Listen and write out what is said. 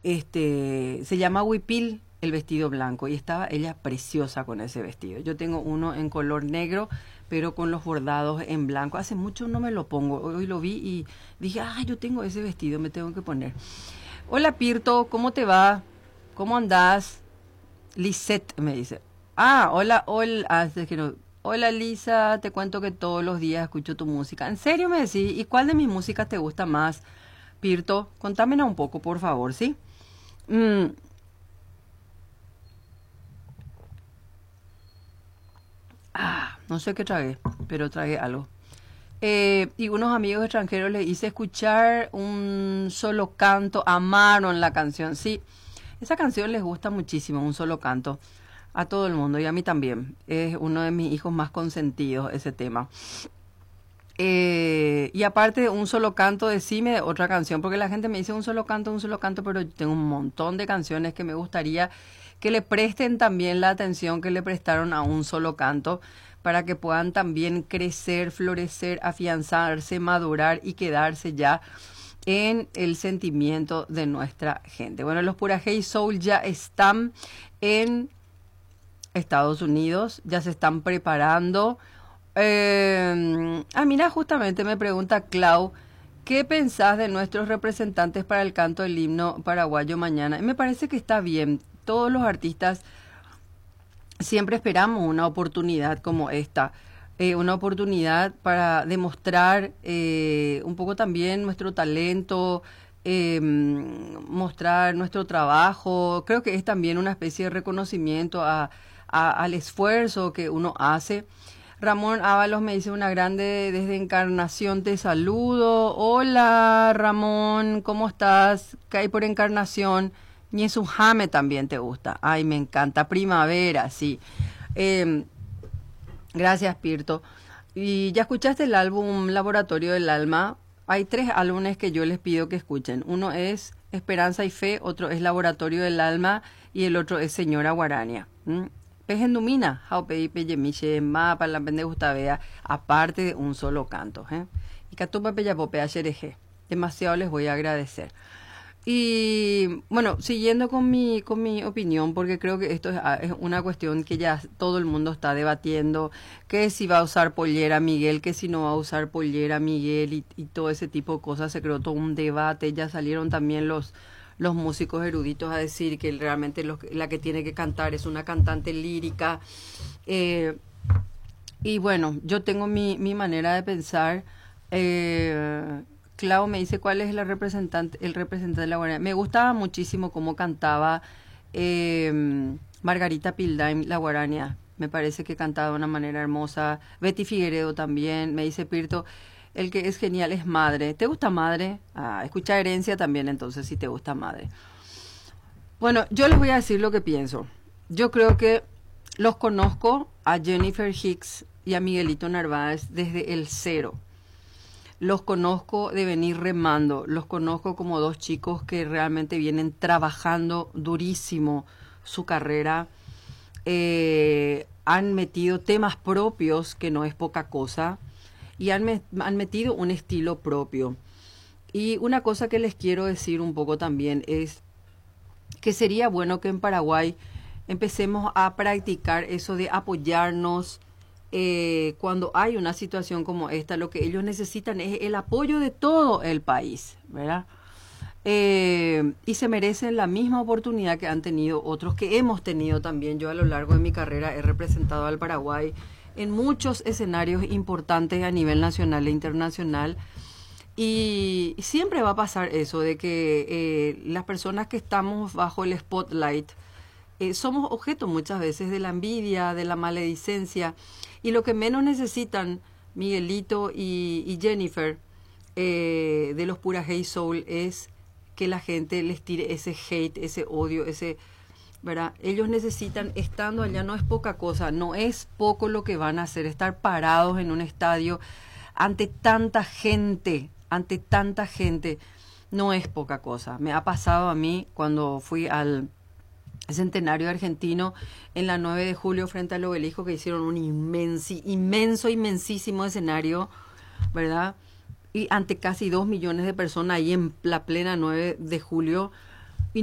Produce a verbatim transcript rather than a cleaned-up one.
Este, se llama Huipil, el vestido blanco, y estaba ella preciosa con ese vestido. Yo tengo uno en color negro, pero con los bordados en blanco. Hace mucho no me lo pongo, hoy lo vi y dije, ah, yo tengo ese vestido, me tengo que poner. Hola Pirto, ¿cómo te va? ¿Cómo andás? Lisette me dice. Ah, hola, hola, ah, es que no. Hola Lisa, te cuento que todos los días escucho tu música. ¿En serio me decís? ¿Y cuál de mis músicas te gusta más, Pirto? Contámela un poco, por favor, ¿sí? Mm. Ah, no sé qué tragué, pero tragué algo. Eh, y unos amigos extranjeros les hice escuchar un solo canto, amaron la canción, sí. Esa canción les gusta muchísimo, un solo canto, a todo el mundo y a mí también. Es uno de mis hijos más consentidos ese tema. Eh, y aparte, un solo canto, decime otra canción, porque la gente me dice un solo canto, un solo canto, pero yo tengo un montón de canciones que me gustaría que le presten también la atención que le prestaron a un solo canto, para que puedan también crecer, florecer, afianzarse, madurar y quedarse ya en el sentimiento de nuestra gente. Bueno, los Pura Hey Soul ya están en Estados Unidos, ya se están preparando. Eh, ah, mira, justamente me pregunta Clau, ¿qué pensás de nuestros representantes para el canto del himno paraguayo mañana? Y me parece que está bien. Todos los artistas siempre esperamos una oportunidad como esta, eh, una oportunidad para demostrar eh, un poco también nuestro talento, eh, mostrar nuestro trabajo. Creo que es también una especie de reconocimiento a, a, al esfuerzo que uno hace. Ramón Ábalos me dice una grande desde Encarnación, te saludo. Hola Ramón, ¿cómo estás? ¿Qué hay por Encarnación? Ñezujame también te gusta. Ay, me encanta. Primavera, sí. Eh, gracias, Pirto. ¿Y ya escuchaste el álbum Laboratorio del Alma? Hay tres álbumes que yo les pido que escuchen. Uno es Esperanza y Fe, otro es Laboratorio del Alma y el otro es Señora Guarania. ¿Mm? Pejendumina, Jaupe Peyemiche, Mapa, la Pende Gustavea, aparte de un solo canto. ¿eh? Y Catumba Peyapope, Ayereje. Demasiado les voy a agradecer. Y bueno, siguiendo con mi con mi opinión, porque creo que esto es, es una cuestión que ya todo el mundo está debatiendo, que si va a usar pollera Miguel, que si no va a usar pollera Miguel y, y todo ese tipo de cosas, se creó todo un debate, ya salieron también los los músicos eruditos a decir que realmente los, la que tiene que cantar es una cantante lírica. Eh, y bueno, yo tengo mi, mi manera de pensar. Eh, Clau me dice cuál es la representante, el representante de la guarania. Me gustaba muchísimo cómo cantaba eh, Margarita Pildain, la guarania. Me parece que cantaba de una manera hermosa. Betty Figueredo también. Me dice Pirto, el que es genial es Madre. ¿Te gusta Madre? Ah, escucha Herencia también, entonces, si te gusta Madre. Bueno, yo les voy a decir lo que pienso. Yo creo que los conozco a Jennifer Hicks y a Miguelito Narváez desde el cero. Los conozco de venir remando, los conozco como dos chicos que realmente vienen trabajando durísimo su carrera, eh, han metido temas propios, que no es poca cosa, y han, me, han metido un estilo propio. Y una cosa que les quiero decir un poco también es que sería bueno que en Paraguay empecemos a practicar eso de apoyarnos. Eh, cuando hay una situación como esta, lo que ellos necesitan es el apoyo de todo el país, ¿verdad? Eh, y se merecen la misma oportunidad que han tenido otros, que hemos tenido también. Yo a lo largo de mi carrera he representado al Paraguay en muchos escenarios importantes a nivel nacional e internacional. Y siempre va a pasar eso, de que eh, las personas que estamos bajo el spotlight eh, somos objeto muchas veces de la envidia, de la maledicencia. Y lo que menos necesitan Miguelito y, y Jennifer eh, de los Pura Hey Soul es que la gente les tire ese hate, ese odio, ese, ¿verdad? Ellos necesitan, estando allá, no es poca cosa, no es poco lo que van a hacer, estar parados en un estadio ante tanta gente, ante tanta gente, no es poca cosa. Me ha pasado a mí cuando fui al Centenario Argentino en la nueve de julio frente al obelisco, que hicieron un inmensi, inmenso, inmensísimo escenario, ¿verdad? Y ante casi dos millones de personas ahí en la plena nueve de julio,